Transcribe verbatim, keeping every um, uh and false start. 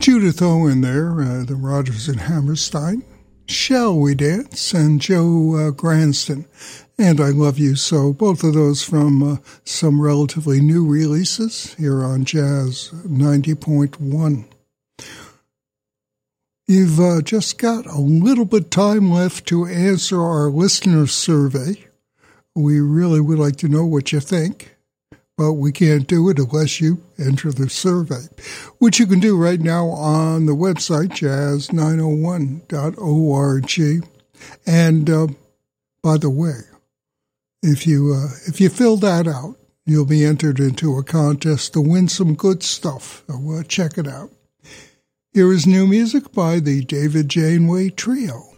Judith Owen there, uh, the Rodgers and Hammerstein, Shall We Dance, and Joe uh, Granston, and I Love You So, both of those from uh, some relatively new releases here on Jazz ninety point one. You've uh, just got a little bit of time left to answer our listener survey. We really would like to know what you think, but we can't do it unless you enter the survey, which you can do right now on the website, jazz nine oh one dot org. And uh, by the way, if you uh, if you fill that out, you'll be entered into a contest to win some good stuff. So uh, check it out. Here is new music by the David Janeway Trio.